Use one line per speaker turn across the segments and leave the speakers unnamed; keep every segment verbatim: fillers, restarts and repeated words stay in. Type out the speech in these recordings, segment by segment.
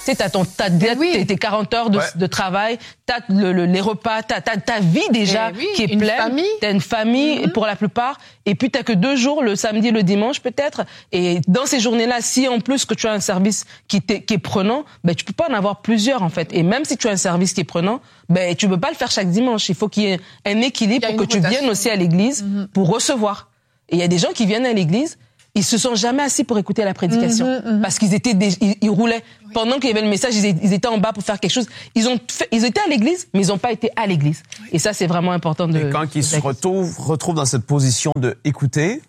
sais, t'as ton, ta dette, oui. tes quarante heures de, ouais. de travail, t'as le, le, les repas, t'as, t'as ta vie déjà oui, qui est une pleine. Famille. T'as une famille mm-hmm. pour la plupart. Et puis t'as que deux jours, le samedi et le dimanche peut-être. Et dans ces journées-là, si en plus que tu as un service qui, qui est prenant, ben tu peux pas en avoir plusieurs en fait. Et même si tu as un service qui est prenant, ben tu peux pas le faire chaque dimanche. Il faut qu'il y ait un équilibre pour que rotation. Tu viennes aussi à l'église mm-hmm. pour recevoir. Et il y a des gens qui viennent à l'église, ils se sont jamais assis pour écouter la prédication mmh, mmh. parce qu'ils étaient des, ils, ils roulaient oui. pendant qu'il y avait le message, ils, ils étaient en bas pour faire quelque chose. Ils ont fait, ils étaient à l'église, mais ils n'ont pas été à l'église. Oui. Et ça, c'est vraiment important de.
Et quand ils se retrouvent, retrouvent dans cette position de écouter,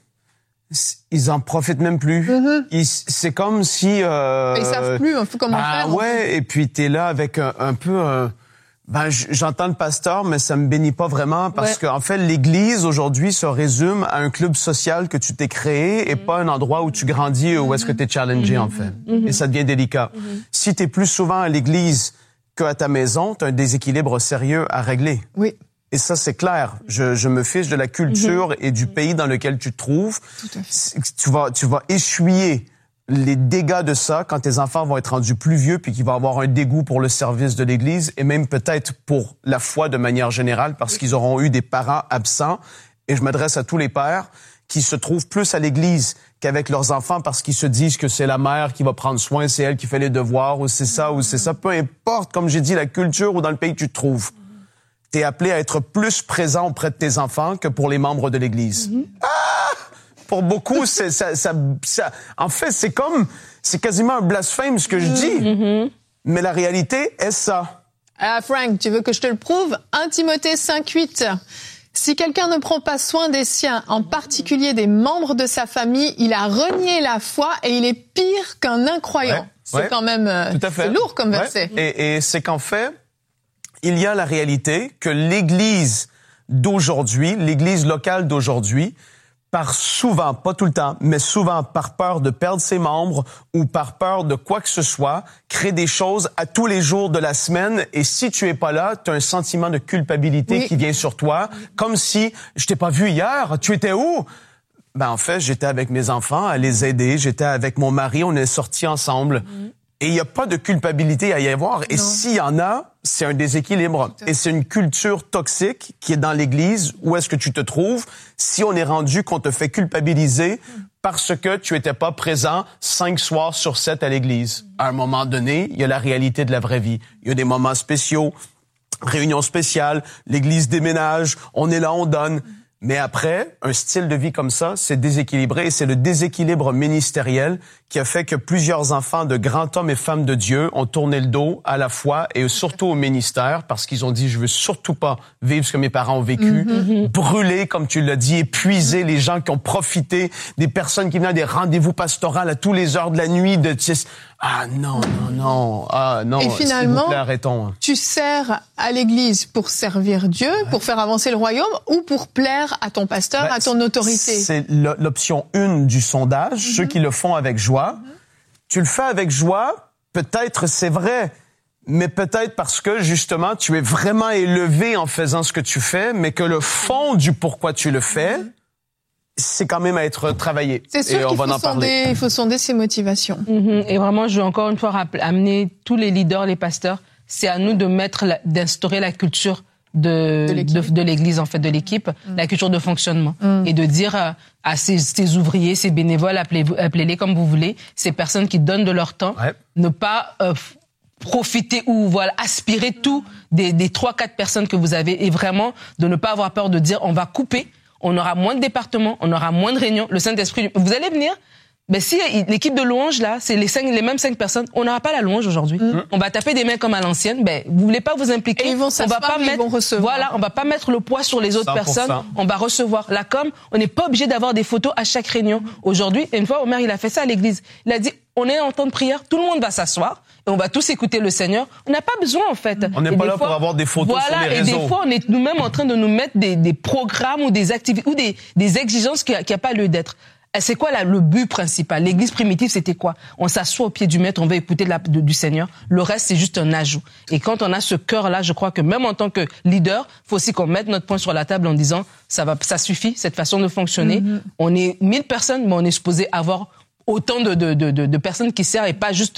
ils en profitent même plus. Mmh. Ils, c'est comme si. Euh,
ils savent plus un peu comment
bah,
faire.
Ouais, et puis t'es là avec un, un peu. Un, Ben, j'entends le pasteur, mais ça me bénit pas vraiment parce ouais. qu'en fait, l'Église aujourd'hui se résume à un club social que tu t'es créé et mmh. pas un endroit où tu grandis ou où est-ce que tu es challengé mmh. en fait. Mmh. Et ça devient délicat. Mmh. Si tu es plus souvent à l'Église qu'à ta maison, tu as un déséquilibre sérieux à régler.
Oui.
Et ça, c'est clair. Je, je me fiche de la culture mmh. et du pays dans lequel tu te trouves.
Tout à fait.
Tu vas, tu vas essuyer les dégâts de ça quand tes enfants vont être rendus plus vieux puis qu'ils vont avoir un dégoût pour le service de l'Église et même peut-être pour la foi de manière générale parce qu'ils auront eu des parents absents. Et je m'adresse à tous les pères qui se trouvent plus à l'Église qu'avec leurs enfants parce qu'ils se disent que c'est la mère qui va prendre soin, c'est elle qui fait les devoirs ou c'est ça ou c'est ça. Peu importe, comme j'ai dit, la culture ou dans le pays que tu te trouves. T'es appelé à être plus présent auprès de tes enfants que pour les membres de l'Église. Mm-hmm. Ah! Pour beaucoup, c'est, ça, ça, ça, en fait, c'est comme, c'est quasiment un blasphème ce que je dis. Mm-hmm. Mais la réalité est ça.
Ah, Frank, tu veux que je te le prouve? un Timothée cinq huit. Si quelqu'un ne prend pas soin des siens, en particulier des membres de sa famille, il a renié la foi et il est pire qu'un incroyant. Ouais, c'est ouais, quand même, tout à fait. C'est lourd comme verset.
Ouais. Et, et c'est qu'en fait, il y a la réalité que l'Église d'aujourd'hui, l'Église locale d'aujourd'hui, par souvent, pas tout le temps, mais souvent par peur de perdre ses membres ou par peur de quoi que ce soit, crée des choses à tous les jours de la semaine et si tu es pas là, tu as un sentiment de culpabilité oui. qui vient sur toi, comme si je t'ai pas vu hier, tu étais où? Ben en fait, j'étais avec mes enfants à les aider, j'étais avec mon mari, on est sortis ensemble. Mm-hmm. Et il n'y a pas de culpabilité à y avoir. Et non. S'il y en a, c'est un déséquilibre. Et c'est une culture toxique qui est dans l'Église. Où est-ce que tu te trouves si on est rendu qu'on te fait culpabiliser parce que tu étais pas présent cinq soirs sur sept à l'Église? À un moment donné, il y a la réalité de la vraie vie. Il y a des moments spéciaux, réunions spéciales, l'Église déménage, on est là, on donne. Mais après, un style de vie comme ça, c'est déséquilibré et c'est le déséquilibre ministériel qui a fait que plusieurs enfants de grands hommes et femmes de Dieu ont tourné le dos à la foi et surtout au ministère parce qu'ils ont dit, je veux surtout pas vivre ce que mes parents ont vécu, mm-hmm. brûler, comme tu l'as dit, épuiser les gens qui ont profité, des personnes qui venaient à des rendez-vous pastoraux à tous les heures de la nuit, de ah non, non, non, ah non,
et finalement,
s'il vous plaît, arrêtons.
Tu sers à l'Église pour servir Dieu, ouais. pour faire avancer le royaume ou pour plaire à ton pasteur, ben, à ton autorité?
C'est l'option une du sondage, mm-hmm. ceux qui le font avec joie. Mm-hmm. Tu le fais avec joie, peut-être c'est vrai, mais peut-être parce que justement tu es vraiment élevé en faisant ce que tu fais, mais que le fond du pourquoi tu le fais, mm-hmm. c'est quand même à être travaillé.
C'est sûr
et on
qu'il
va
faut,
en parler.
Sonder, il faut sonder ses motivations.
Mm-hmm. Et vraiment, je veux encore une fois rappeler, amener tous les leaders, les pasteurs, c'est à nous de mettre, la, d'instaurer la culture de, de, l'équipe. de, de l'église, en fait, de l'équipe, mm. la culture de fonctionnement. Mm. Et de dire à, à ces, ces ouvriers, ces bénévoles, appelez, appelez-les comme vous voulez, ces personnes qui donnent de leur temps, ouais. ne pas euh, profiter ou voilà aspirer tout des, des trois, quatre personnes que vous avez et vraiment de ne pas avoir peur de dire on va couper, on aura moins de départements, on aura moins de réunions, le Saint-Esprit, vous allez venir. Ben si l'équipe de louange là, c'est les cinq, les mêmes cinq personnes, on n'aura pas la louange aujourd'hui. Mmh. On va taper des mains comme à l'ancienne. Ben vous voulez pas vous impliquer,
et ils vont
on va pas mettre, voilà, on va pas mettre le poids sur les autres cent pour cent. Personnes. On va recevoir. La com, on n'est pas obligé d'avoir des photos à chaque réunion. Mmh. Aujourd'hui, une fois, Omer il a fait ça à l'église. Il a dit, on est en temps de prière, tout le monde va s'asseoir et on va tous écouter le Seigneur. On n'a pas besoin en fait.
On n'est pas là fois, pour avoir des photos
voilà,
sur les réseaux.
Et des fois, on est nous-mêmes en train de nous mettre des, des programmes ou des activités ou des, des exigences qui qui a pas lieu d'être. C'est quoi là, le but principal? L'église primitive, c'était quoi? On s'assoit au pied du maître, on va écouter de la, de, du Seigneur. Le reste, c'est juste un ajout. Et quand on a ce cœur-là, je crois que même en tant que leader, faut aussi qu'on mette notre poing sur la table en disant ça va, ça suffit, cette façon de fonctionner. Mm-hmm. On est mille personnes, mais on est supposé avoir autant de, de, de, de, de personnes qui servent et pas juste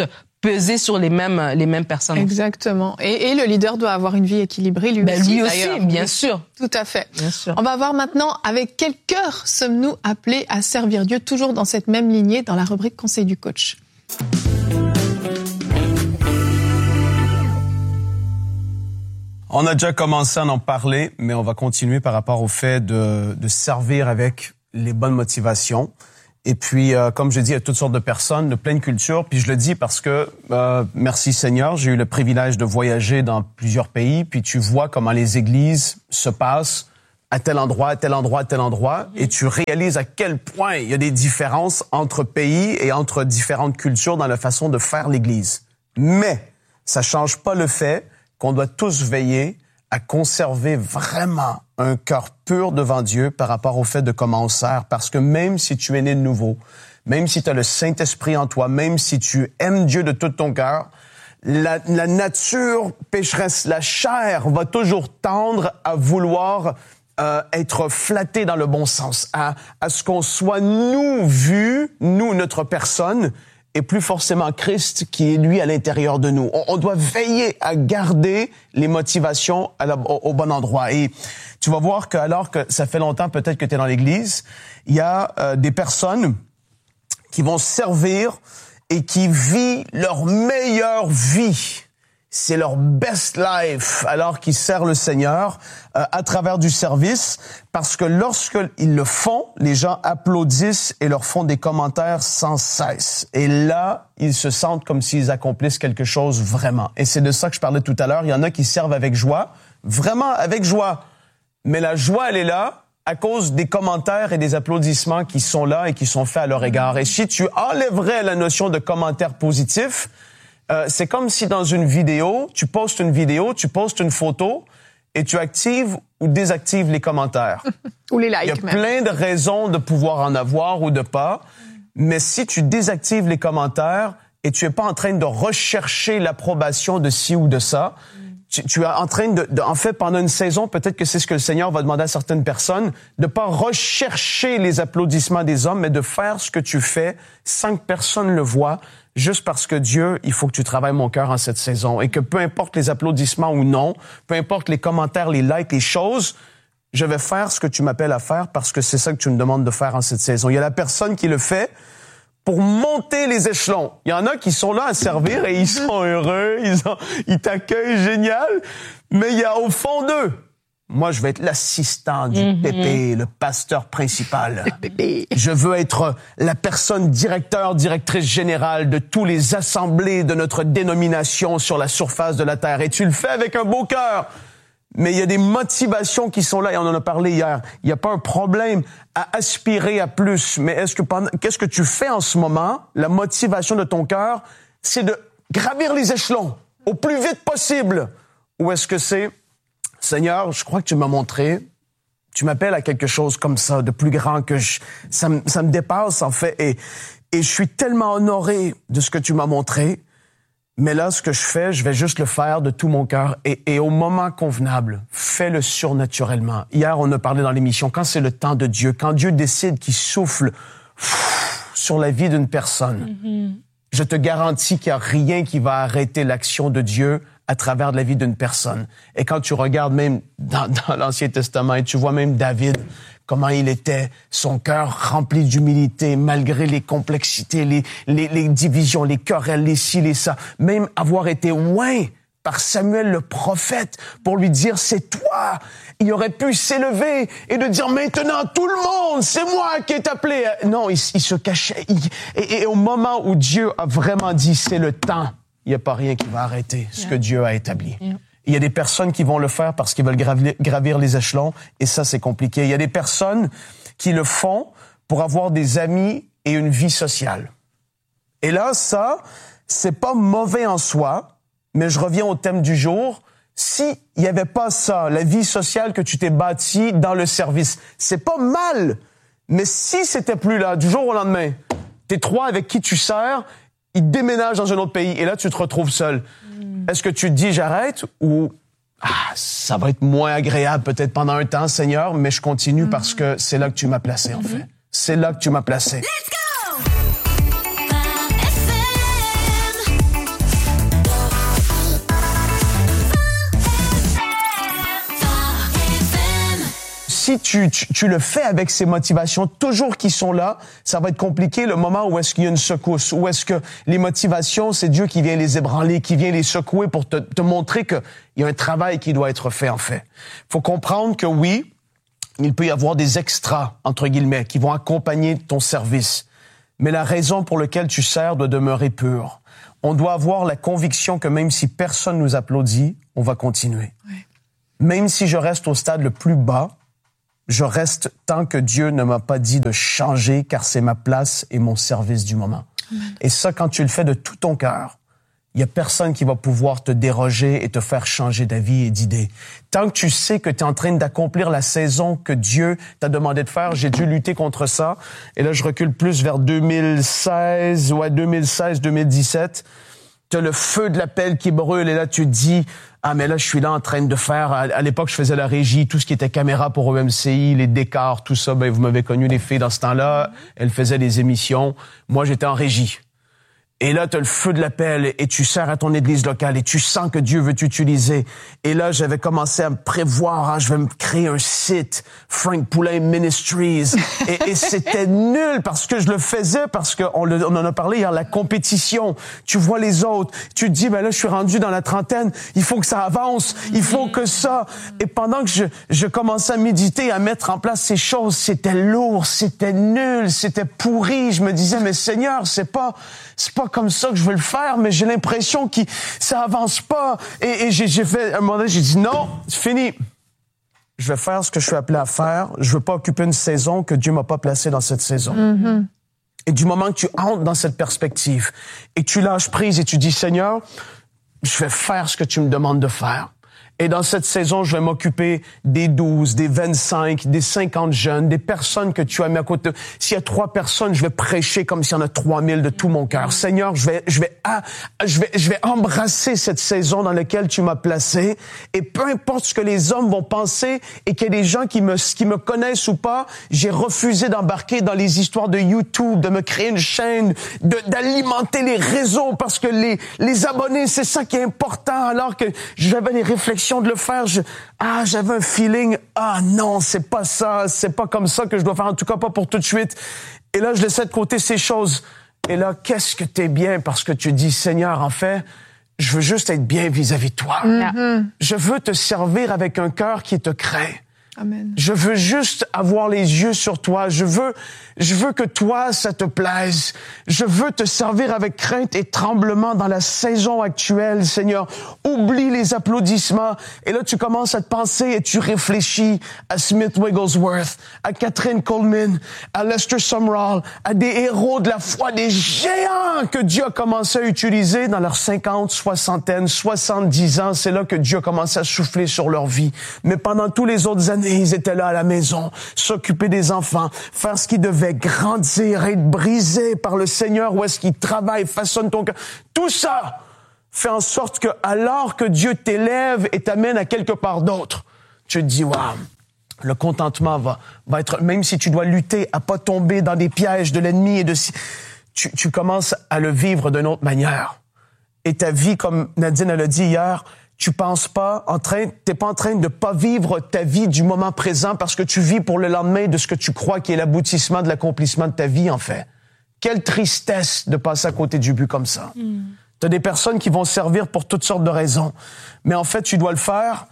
peser sur les mêmes les mêmes personnes.
Exactement. Et, et le leader doit avoir une vie équilibrée lui
ben,
aussi.
Lui aussi, bien sûr.
Tout à fait.
Bien sûr.
On va voir maintenant avec quel cœur sommes-nous appelés à servir Dieu, toujours dans cette même lignée, dans la rubrique Conseil du coach.
On a déjà commencé à en parler, mais on va continuer par rapport au fait de, de servir avec les bonnes motivations. Et puis, euh, comme je dis, il y a toutes sortes de personnes, de plein de cultures. Puis je le dis parce que, euh, merci Seigneur, j'ai eu le privilège de voyager dans plusieurs pays. Puis tu vois comment les églises se passent à tel endroit, à tel endroit, à tel endroit. Et tu réalises à quel point il y a des différences entre pays et entre différentes cultures dans la façon de faire l'Église. Mais ça change pas le fait qu'on doit tous veiller à conserver vraiment un cœur pur devant Dieu par rapport au fait de comment on sert. Parce que même si tu es né de nouveau, même si tu as le Saint-Esprit en toi, même si tu aimes Dieu de tout ton cœur, la, la nature pécheresse, la chair va toujours tendre à vouloir euh, être flattée dans le bon sens, à, à ce qu'on soit nous vus, nous, notre personne, et plus forcément Christ qui est lui à l'intérieur de nous. On, on doit veiller à garder les motivations à la, au, au bon endroit. Et tu vas voir que alors que ça fait longtemps peut-être que tu es dans l'Église, il y a euh, des personnes qui vont servir et qui vivent leur meilleure vie. C'est leur best life alors qu'ils servent le Seigneur euh, à travers du service, parce que lorsqu'ils le font, les gens applaudissent et leur font des commentaires sans cesse. Et là, ils se sentent comme s'ils accomplissent quelque chose vraiment. Et c'est de ça que je parlais tout à l'heure. Il y en a qui servent avec joie, vraiment avec joie. Mais la joie, elle est là à cause des commentaires et des applaudissements qui sont là et qui sont faits à leur égard. Et si tu enlèverais la notion de commentaires positifs, Euh, c'est comme si dans une vidéo, tu postes une vidéo, tu postes une photo et tu actives ou désactives les commentaires.
Ou les likes.
Il y a
même.
plein de raisons de pouvoir en avoir ou de pas, mais si tu désactives les commentaires et tu es pas en train de rechercher l'approbation de ci ou de ça, tu, tu es en train de, de, en fait, pendant une saison, peut-être que c'est ce que le Seigneur va demander à certaines personnes, de pas rechercher les applaudissements des hommes, mais de faire ce que tu fais sans que personne le voie. Juste parce que Dieu, il faut que tu travailles mon cœur en cette saison et que peu importe les applaudissements ou non, peu importe les commentaires, les likes, les choses, je vais faire ce que tu m'appelles à faire parce que c'est ça que tu me demandes de faire en cette saison. Il y a la personne qui le fait pour monter les échelons. Il y en a qui sont là à servir et ils sont heureux, ils, ont, ils t'accueillent génial, mais il y a au fond d'eux. Moi, je vais être l'assistant du mm-hmm. pépé, le pasteur principal.
Pépé.
Je veux être la personne directeur, directrice générale de tous les assemblées de notre dénomination sur la surface de la terre. Et tu le fais avec un beau cœur. Mais il y a des motivations qui sont là, et on en a parlé hier. Il n'y a pas un problème à aspirer à plus. Mais est-ce que pendant, qu'est-ce que tu fais en ce moment? La motivation de ton cœur, c'est de gravir les échelons au plus vite possible. Ou est-ce que c'est, Seigneur, je crois que tu m'as montré, tu m'appelles à quelque chose comme ça, de plus grand que je, ça me, ça me dépasse en fait, et, et je suis tellement honoré de ce que tu m'as montré, mais là, ce que je fais, je vais juste le faire de tout mon cœur, et, et au moment convenable, fais-le surnaturellement. Hier, on a parlé dans l'émission, quand c'est le temps de Dieu, quand Dieu décide qu'il souffle pff, sur la vie d'une personne, mm-hmm. je te garantis qu'il n'y a rien qui va arrêter l'action de Dieu à travers de la vie d'une personne. Et quand tu regardes même dans, dans l'Ancien Testament, et tu vois même David, comment il était, son cœur rempli d'humilité, malgré les complexités, les, les, les divisions, les querelles, les ci, les ça, même avoir été oint par Samuel le prophète pour lui dire « c'est toi ». Il aurait pu s'élever et de dire « maintenant tout le monde, c'est moi qui est appelé ». Non, il, il se cachait. Il, et, et au moment où Dieu a vraiment dit « c'est le temps », il n'y a pas rien qui va arrêter ce yeah. que Dieu a établi. Yeah. Il y a des personnes qui vont le faire parce qu'ils veulent gravir, gravir les échelons, et ça, c'est compliqué. Il y a des personnes qui le font pour avoir des amis et une vie sociale. Et là, ça, c'est pas mauvais en soi, mais je reviens au thème du jour. Si il y avait pas ça, la vie sociale que tu t'es bâtie dans le service, c'est pas mal. Mais si c'était plus là, du jour au lendemain, t'es trois avec qui tu sers, ils déménagent dans un autre pays et là, tu te retrouves seul. Mm. Est-ce que tu te dis j'arrête ou ah, ça va être moins agréable peut-être pendant un temps, Seigneur, mais je continue mm. parce que c'est là que tu m'as placé, en mm-hmm. fait. C'est là que tu m'as placé. Let's go! si tu, tu, tu le fais avec ces motivations toujours qui sont là, ça va être compliqué le moment où est-ce qu'il y a une secousse, où est-ce que les motivations, c'est Dieu qui vient les ébranler, qui vient les secouer pour te, te montrer qu'il y a un travail qui doit être fait en fait. Faut comprendre que oui, il peut y avoir des extras, entre guillemets, qui vont accompagner ton service. Mais la raison pour laquelle tu sers doit demeurer pure. On doit avoir la conviction que même si personne nous applaudit, on va continuer. Oui. Même si je reste au stade le plus bas, je reste tant que Dieu ne m'a pas dit de changer, car c'est ma place et mon service du moment. Amen. Et ça, quand tu le fais de tout ton cœur, il y a personne qui va pouvoir te déroger et te faire changer d'avis et d'idée. Tant que tu sais que tu es en train d'accomplir la saison que Dieu t'a demandé de faire, j'ai dû lutter contre ça. Et là, je recule plus vers deux mille seize, ouais, deux mille seize, deux mille dix-sept. Tu as le feu de l'appel qui brûle et là, tu te dis, ah, mais là, je suis là en train de faire, à, à l'époque, je faisais la régie, tout ce qui était caméra pour O M C I, les décors, tout ça. Ben, vous m'avez connu les filles dans ce temps-là. Elles faisaient des émissions. Moi, j'étais en régie. Et là, tu as le feu de l'appel et tu sers à ton église locale et tu sens que Dieu veut t'utiliser. Et là, j'avais commencé à me prévoir, hein, je vais me créer un site, Frank Poulain Ministries. et, et c'était nul parce que je le faisais, parce qu'on on en a parlé hier, la compétition. Tu vois les autres, tu te dis, ben là, je suis rendu dans la trentaine, il faut que ça avance, il faut que ça. Et pendant que je, je commençais à méditer, à mettre en place ces choses, c'était lourd, c'était nul, c'était pourri. Je me disais, mais Seigneur, c'est pas... c'est pas comme ça que je veux le faire, mais j'ai l'impression que ça avance pas. Et, et j'ai, j'ai fait, à un moment donné, j'ai dit non, c'est fini. Je vais faire ce que je suis appelé à faire. Je veux pas occuper une saison que Dieu m'a pas placée dans cette saison. Mm-hmm. Et du moment que tu entres dans cette perspective et tu lâches prise et tu dis, Seigneur, je vais faire ce que tu me demandes de faire. Et dans cette saison, je vais m'occuper des douze, des vingt-cinq, des cinquante jeunes, des personnes que tu as mis à côté. S'il y a trois personnes, je vais prêcher comme s'il y en a trois mille de tout mon cœur. Seigneur, je vais, je vais, ah, je vais, je vais embrasser cette saison dans laquelle tu m'as placé. Et peu importe ce que les hommes vont penser et qu'il y ait des gens qui me, qui me connaissent ou pas, j'ai refusé d'embarquer dans les histoires de YouTube, de me créer une chaîne, de, d'alimenter les réseaux parce que les, les abonnés, c'est ça qui est important. Alors que j'avais les réflexions de le faire, je, ah, j'avais un feeling, ah non, c'est pas ça, c'est pas comme ça que je dois faire, en tout cas pas pour tout de suite. Et là, je laissais de côté ces choses. Et là, qu'est-ce que t'es bien parce que tu dis, Seigneur, en fait, je veux juste être bien vis-à-vis de toi. Mm-hmm. Je veux te servir avec un cœur qui te craint. Amen. Je veux juste avoir les yeux sur toi. Je veux, je veux que toi, ça te plaise. Je veux te servir avec crainte et tremblement dans la saison actuelle, Seigneur. Oublie les applaudissements. Et là, tu commences à te penser et tu réfléchis à Smith Wigglesworth, à Catherine Coleman, à Lester Sumrall, à des héros de la foi, des géants que Dieu a commencé à utiliser dans leurs cinquante, soixantaine, soixante-dix ans. C'est là que Dieu a commencé à souffler sur leur vie. Mais pendant tous les autres années, ils étaient là à la maison, s'occuper des enfants, faire ce qu'ils devaient, grandir, être brisés par le Seigneur, où est-ce qu'ils travaillent, façonnent ton cœur. Tout ça fait en sorte que, alors que Dieu t'élève et t'amène à quelque part d'autre, tu te dis, waouh, le contentement va, va être, même si tu dois lutter à pas tomber dans des pièges de l'ennemi et de, tu, tu commences à le vivre d'une autre manière. Et ta vie, comme Nadine elle a dit hier, tu penses pas en train, t'es pas en train de pas vivre ta vie du moment présent parce que tu vis pour le lendemain de ce que tu crois qui est l'aboutissement de l'accomplissement de ta vie, en fait. Quelle tristesse de passer à côté du but comme ça. Mm. T'as des personnes qui vont servir pour toutes sortes de raisons. Mais en fait, tu dois le faire,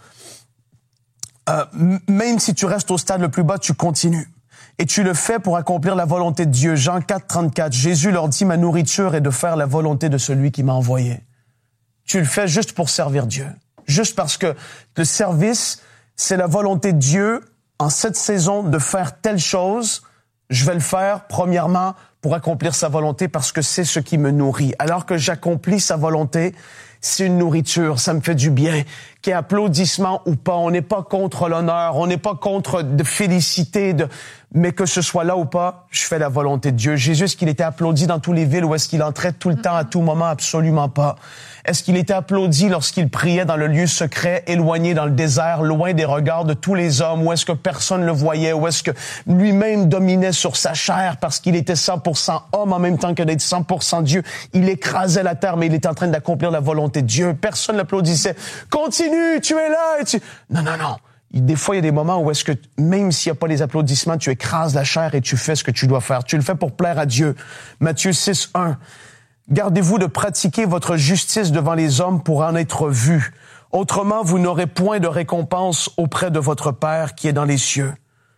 euh, même si tu restes au stade le plus bas, tu continues. Et tu le fais pour accomplir la volonté de Dieu. Jean quatre, trente-quatre. Jésus leur dit, ma nourriture est de faire la volonté de celui qui m'a envoyé. Tu le fais juste pour servir Dieu. Juste parce que le service, c'est la volonté de Dieu en cette saison de faire telle chose. Je vais le faire, premièrement, pour accomplir sa volonté parce que c'est ce qui me nourrit. Alors que j'accomplis sa volonté, c'est une nourriture, ça me fait du bien. Qu'il y ait applaudissements ou pas, on n'est pas contre l'honneur, on n'est pas contre de féliciter, de... mais que ce soit là ou pas, je fais la volonté de Dieu. Jésus, est-ce qu'il était applaudi dans toutes les villes ou est-ce qu'il entrait tout le temps, à tout moment? Absolument pas. Est-ce qu'il était applaudi lorsqu'il priait dans le lieu secret, éloigné dans le désert, loin des regards de tous les hommes? Ou est-ce que personne le voyait? Ou est-ce que lui-même dominait sur sa chair parce qu'il était cent pour cent homme en même temps que d'être cent pour cent Dieu? Il écrasait la terre, mais il était en train d'accomplir la volonté de Dieu. Personne l'applaudissait. Continue, tu es là. Et tu... Non, non, non. Des fois, il y a des moments où est-ce que, même s'il n'y a pas les applaudissements, tu écrases la chair et tu fais ce que tu dois faire. Tu le fais pour plaire à Dieu. Matthieu six, un. Gardez-vous de pratiquer votre justice devant les hommes pour en être vus. Autrement, vous n'aurez point de récompense auprès de votre Père qui est dans les cieux.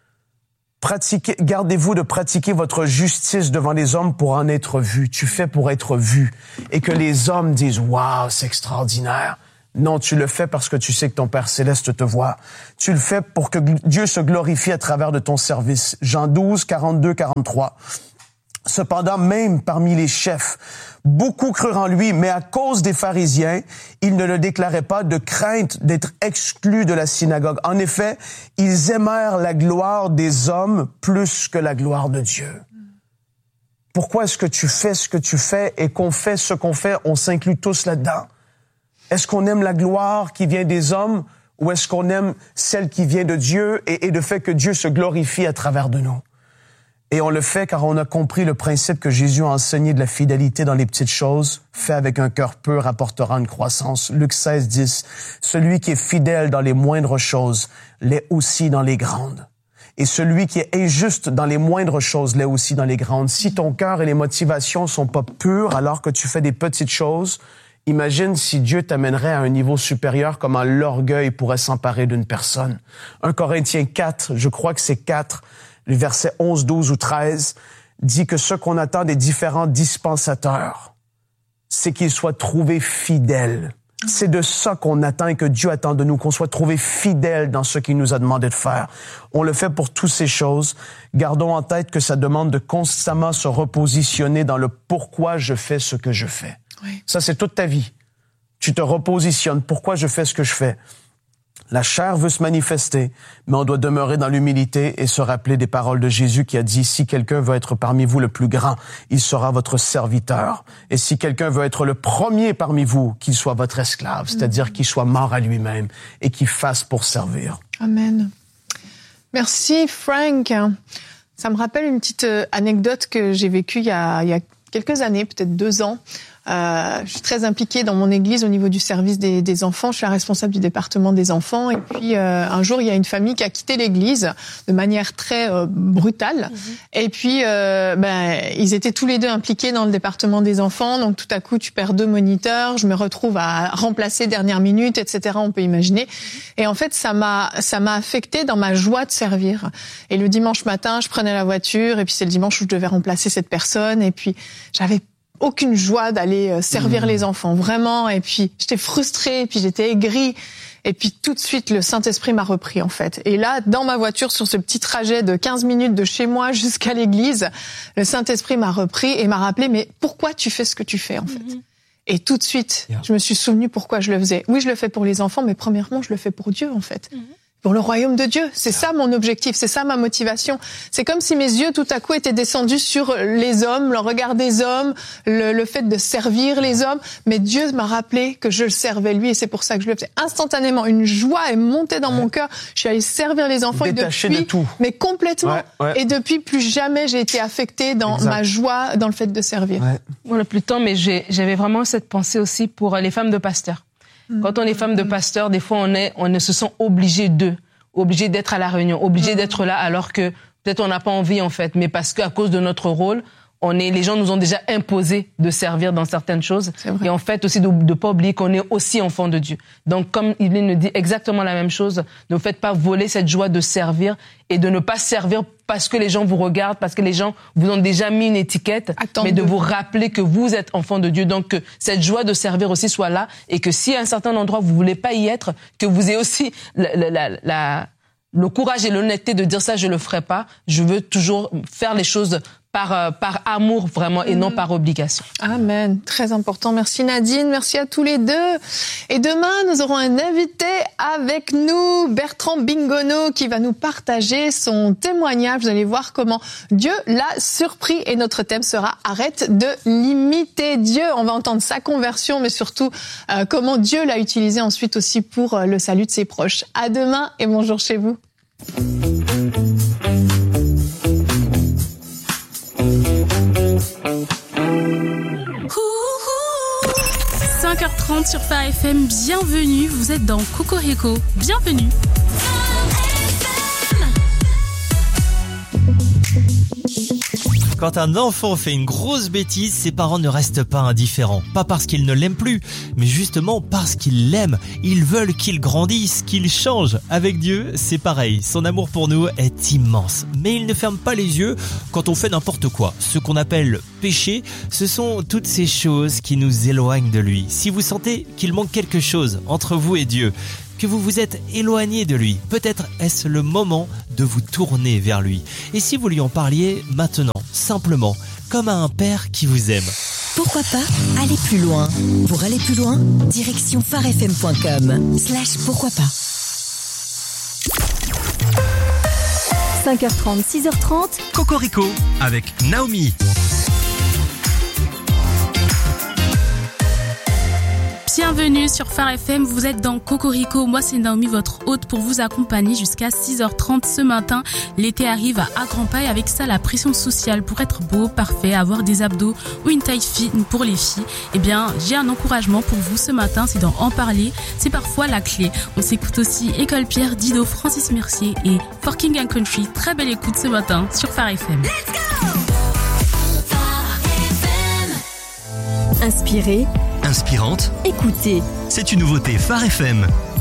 Pratiquez, gardez-vous de pratiquer votre justice devant les hommes pour en être vus. Tu fais pour être vu. Et que les hommes disent, waouh, c'est extraordinaire. Non, tu le fais parce que tu sais que ton Père Céleste te voit. Tu le fais pour que Dieu se glorifie à travers de ton service. Jean douze, quarante-deux, quarante-trois. Cependant, même parmi les chefs, beaucoup crurent en lui, mais à cause des pharisiens, ils ne le déclaraient pas de crainte d'être exclus de la synagogue. En effet, ils aimèrent la gloire des hommes plus que la gloire de Dieu. Pourquoi est-ce que tu fais ce que tu fais et qu'on fait ce qu'on fait, on s'inclut tous là-dedans? Est-ce qu'on aime la gloire qui vient des hommes ou est-ce qu'on aime celle qui vient de Dieu et, et le fait que Dieu se glorifie à travers de nous? Et on le fait car on a compris le principe que Jésus a enseigné de la fidélité dans les petites choses. Fait avec un cœur pur apportera une croissance. Luc seize, dix. Celui qui est fidèle dans les moindres choses l'est aussi dans les grandes. Et celui qui est injuste dans les moindres choses l'est aussi dans les grandes. Si ton cœur et les motivations sont pas purs alors que tu fais des petites choses, imagine si Dieu t'amènerait à un niveau supérieur, comment l'orgueil pourrait s'emparer d'une personne. un Corinthiens quatre, je crois que c'est quatre, les versets onze, douze ou treize, dit que ce qu'on attend des différents dispensateurs, c'est qu'ils soient trouvés fidèles. C'est de ça qu'on attend et que Dieu attend de nous, qu'on soit trouvés fidèles dans ce qu'il nous a demandé de faire. On le fait pour toutes ces choses. Gardons en tête que ça demande de constamment se repositionner dans le pourquoi je fais ce que je fais. Oui. Ça, c'est toute ta vie. Tu te repositionnes. Pourquoi je fais ce que je fais? La chair veut se manifester, mais on doit demeurer dans l'humilité et se rappeler des paroles de Jésus qui a dit « Si quelqu'un veut être parmi vous le plus grand, il sera votre serviteur. Et si quelqu'un veut être le premier parmi vous, qu'il soit votre esclave, c'est-à-dire qu'il soit mort à lui-même et qu'il fasse pour servir. »
Amen. Merci Frank. Ça me rappelle une petite anecdote que j'ai vécue il y a, il y a quelques années, peut-être deux ans. Euh, je suis très impliquée dans mon église au niveau du service des, des enfants. Je suis la responsable du département des enfants. Et puis euh, un jour, il y a une famille qui a quitté l'église de manière très euh, brutale. Mmh. Et puis, euh, ben, ils étaient tous les deux impliqués dans le département des enfants. Donc tout à coup, tu perds deux moniteurs. Je me retrouve à remplacer dernière minute, et cetera. On peut imaginer. Et en fait, ça m'a ça m'a affectée dans ma joie de servir. Et le dimanche matin, je prenais la voiture. Et puis c'est le dimanche où je devais remplacer cette personne. Et puis j'avais aucune joie d'aller servir mmh. les enfants, vraiment. Et puis, j'étais frustrée, et puis j'étais aigrie. Et puis, tout de suite, le Saint-Esprit m'a repris, en fait. Et là, dans ma voiture, sur ce petit trajet de quinze minutes de chez moi jusqu'à l'église, le Saint-Esprit m'a repris et m'a rappelé, mais pourquoi tu fais ce que tu fais, en fait? Mmh. Et tout de suite, yeah. je me suis souvenue pourquoi je le faisais. Oui, je le fais pour les enfants, mais premièrement, je le fais pour Dieu, en fait. Mmh. Pour le royaume de Dieu. C'est ça mon objectif, c'est ça ma motivation. C'est comme si mes yeux tout à coup étaient descendus sur les hommes, le regard des hommes, le, le fait de servir les hommes. Mais Dieu m'a rappelé que je le servais lui et c'est pour ça que je le faisais. Instantanément, une joie est montée dans ouais. mon cœur. Je suis allée servir les enfants
Détaché
et depuis,
de tout.
mais complètement.
Ouais, ouais.
Et depuis, plus jamais j'ai été affectée dans exact. ma joie, dans le fait de servir.
Ouais. Voilà, plus de temps, mais j'ai, j'avais vraiment cette pensée aussi pour les femmes de pasteurs. Quand on est femme de pasteur, des fois, on est, on se sent obligé d'eux, obligé d'être à la réunion, obligé mmh. d'être là, alors que peut-être on n'a pas envie, en fait, mais parce qu'à cause de notre rôle, on est, les gens nous ont déjà imposé de servir dans certaines choses. Et en fait, aussi de ne pas oublier qu'on est aussi enfant de Dieu. Donc, comme il nous dit exactement la même chose, ne vous faites pas voler cette joie de servir et de ne pas servir parce que les gens vous regardent, parce que les gens vous ont déjà mis une étiquette, Attends mais de, de vous rappeler que vous êtes enfant de Dieu. Donc, que cette joie de servir aussi soit là et que si à un certain endroit vous voulez pas y être, que vous ayez aussi la, la, la, la, le courage et l'honnêteté de dire ça, je le ferai pas. Je veux toujours faire les choses par, euh, par amour vraiment et mmh. non par obligation.
Amen. Très important. Merci Nadine. Merci à tous les deux. Et demain, nous aurons un invité avec nous, Bertrand Bingono, qui va nous partager son témoignage. Vous allez voir comment Dieu l'a surpris et notre thème sera « Arrête de limiter Dieu ». On va entendre sa conversion, mais surtout euh, comment Dieu l'a utilisé ensuite aussi pour euh, le salut de ses proches. À demain et bonjour chez vous.
cinq heures trente sur Phare F M, bienvenue, vous êtes dans Cocorico, bienvenue.
Quand un enfant fait une grosse bêtise, ses parents ne restent pas indifférents. Pas parce qu'ils ne l'aiment plus, mais justement parce qu'ils l'aiment. Ils veulent qu'il grandisse, qu'il change. Avec Dieu, c'est pareil. Son amour pour nous est immense. Mais il ne ferme pas les yeux quand on fait n'importe quoi. Ce qu'on appelle péché, ce sont toutes ces choses qui nous éloignent de lui. Si vous sentez qu'il manque quelque chose entre vous et Dieu, que vous vous êtes éloigné de lui, peut-être est-ce le moment de vous tourner vers lui. Et si vous lui en parliez maintenant, simplement, comme à un père qui vous aime.
Pourquoi pas aller plus loin? Pour aller plus loin, direction farfm.com slash pourquoi pas.
cinq heures trente, six heures trente.
Cocorico avec Naomi.
Bienvenue sur Phare F M, vous êtes dans Cocorico, moi c'est Naomi, votre hôte pour vous accompagner jusqu'à six heures trente ce matin. L'été arrive à grands pas et avec ça la pression sociale pour être beau, parfait, avoir des abdos ou une taille fine pour les filles. Eh bien j'ai un encouragement pour vous ce matin, c'est d'en en parler, c'est parfois la clé. On s'écoute aussi École Pierre, Dido, Francis Mercier et For King and Country. Très belle écoute ce matin sur Phare F M.
Let's go! Inspiré,
inspirante,
écoutez.
c'est une nouveauté Phare F M.